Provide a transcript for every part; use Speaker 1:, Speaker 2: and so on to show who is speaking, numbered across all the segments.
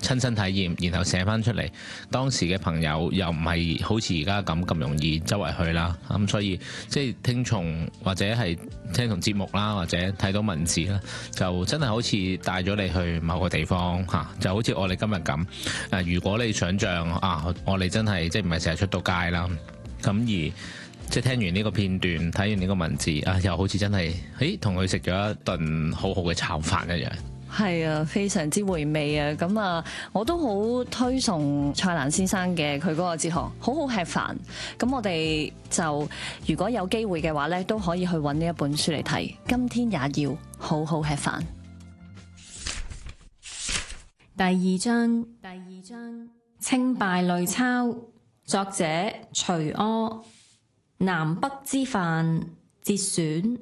Speaker 1: 親身體驗，然後寫翻出嚟。當時嘅朋友又唔係好似而家咁容易周圍去啦，咁所以即係聽從或者係聽從節目啦，或者睇到文字啦，就真係好似帶咗你去某個地方嚇，就好似我哋今日咁。如果你想像我哋真係即係唔係成日出到街啦，咁而即係聽完呢個片段，睇完呢個文字又好似真係同佢食咗一頓好好嘅炒飯一樣。
Speaker 2: 係啊，非常之回味啊！咁啊，我都好推崇蔡瀾先生嘅佢嗰個哲學，好好吃飯。咁我哋就如果有機會嘅話咧，都可以去揾呢一本書嚟睇。今天也要好好吃飯。
Speaker 3: 第二章清稗類鈔，作者徐柯，南北之範節選。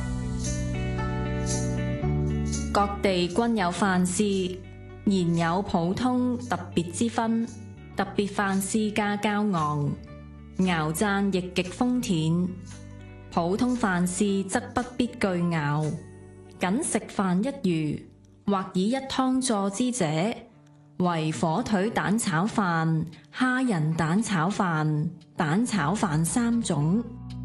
Speaker 3: 各地均有範試，然有普通特別之分。特別範試價較昂，肴饌亦極豐恬。普通範試則不必具肴，僅食飯一魚，或以一湯佐之者，為火腿蛋炒飯、蝦仁蛋炒飯、蛋炒飯三種。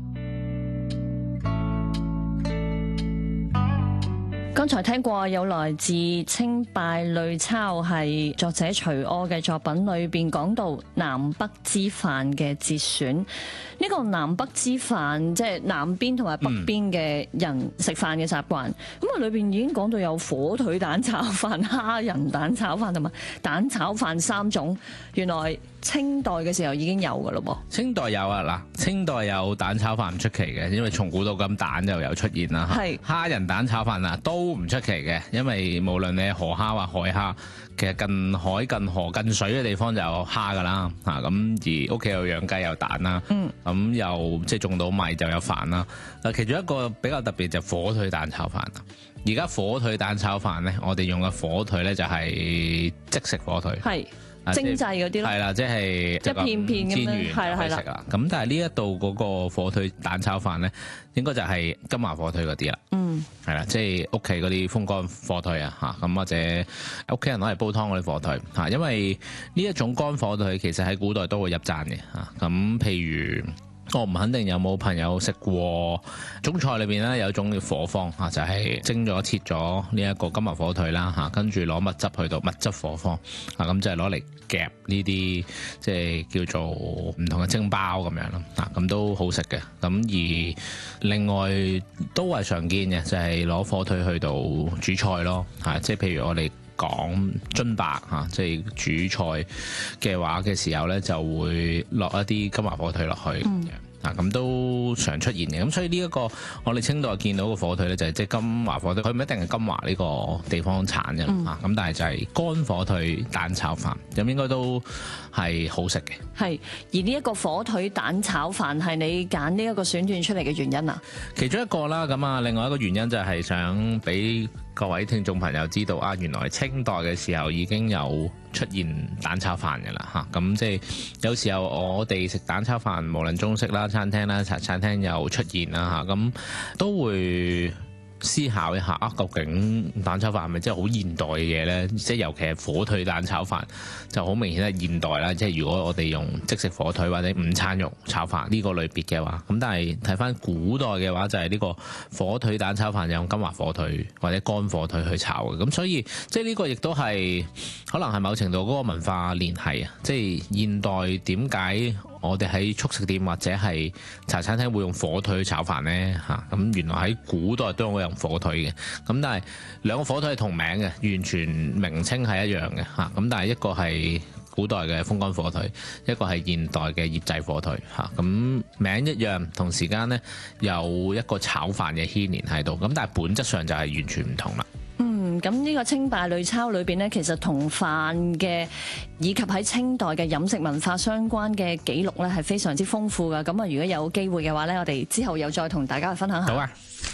Speaker 2: 剛才聽過有來自清稗類鈔，係作者徐柯嘅作品裏邊講到南北之範嘅節選。呢個南北之範即係南邊同埋北邊嘅人食飯嘅習慣。咁啊裏邊已經講到有火腿蛋炒飯、蝦仁蛋炒飯同埋蛋炒飯三種。原來清代嘅時候已經有㗎咯噃。
Speaker 1: 清代有啊，嗱，清代有蛋炒飯唔出奇嘅，因為從古到今蛋就有出現啦。係蝦仁蛋炒飯都唔出奇嘅，因為無論你係河蝦或海蝦，其實近海、近河、近水嘅地方就有蝦噶啦。咁而屋企有養雞有蛋啦。咁又即係種到米就有飯啦。嗱，其中一個比較特別就火腿蛋炒飯啦。而家火腿蛋炒飯咧，我哋用嘅火腿咧就係即食火腿。係。
Speaker 2: 精製嗰啲咯，
Speaker 1: 係啦，即係一片片咁樣，係啦係啦。咁但係呢一度嗰個火腿蛋炒飯咧，應該就係金華火腿嗰啲啦。係啦，即係屋企嗰啲風乾火腿啊，咁或者屋企人攞嚟煲湯嗰啲火腿嚇，因為呢一種乾火腿其實喺古代都會入饌嘅嚇。咁譬如我唔肯定有冇朋友食過中菜裏邊咧有一種叫火方嚇，就係蒸咗切咗呢一個金華火腿啦嚇，跟住攞蜜汁去到蜜汁火方啊，咁就係攞嚟夾呢啲即係叫做唔同嘅蒸包咁樣咯，咁都好食嘅。咁而另外都係常見嘅就係攞火腿去到煮菜咯嚇，即係譬如我哋講津白嚇，即係煮菜嘅話嘅時候咧，就會落一啲金華火腿落去。咁都常出現嘅。咁所以呢一個我哋清代見到個火腿咧，就係即係金華火腿，佢唔一定係金華呢個地方產嘅咁但係就係乾火腿蛋炒飯，咁應該都係好食嘅。係，
Speaker 2: 而呢一個火腿蛋炒飯係你揀呢一個選段出嚟嘅原因啊？
Speaker 1: 其中一個啦，咁啊，另外一個原因就係想俾各位聽眾朋友知道啊，原來清代嘅時候已經有出現蛋炒飯嘅啦嚇，咁即係有時候我哋食蛋炒飯，無論中式啦、餐廳啦、茶餐廳又出現啦嚇，咁都會思考一下究竟蛋炒飯係咪真係好現代嘅嘢呢？即係尤其係火腿蛋炒飯就好明顯係現代啦。即係如果我哋用即食火腿或者午餐肉炒飯呢個類別嘅話，咁但係睇翻古代嘅話就係呢個火腿蛋炒飯用金華火腿或者乾火腿去炒嘅。咁所以即係呢個亦都係可能係某程度嗰個文化聯繫啊。即係現代點解我哋喺速食店或者係茶餐廳會用火腿炒飯呢？咁原來喺古代都會用火腿嘅。咁但係兩個火腿係同名嘅，完全名稱係一樣嘅。咁但係一個係古代嘅風乾火腿，一個係現代嘅醃製火腿。咁名一樣，同時間呢有一個炒飯嘅牽連喺度。咁但係本質上就係完全唔同啦。
Speaker 2: 咁呢個清稗類鈔裏邊呢，其實同飯嘅以及喺清代嘅飲食文化相關嘅記錄呢，係非常之豐富噶。咁啊，如果有機會嘅話呢，我哋之後又再同大家去分享下。好啊。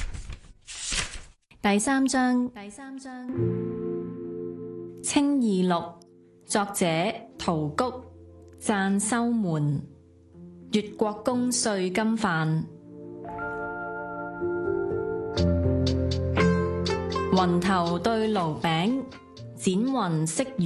Speaker 3: 第三章清異錄，作者陶谷，贊修門，越國公歲金飯。雲頭對爐餅，剪雲飾魚。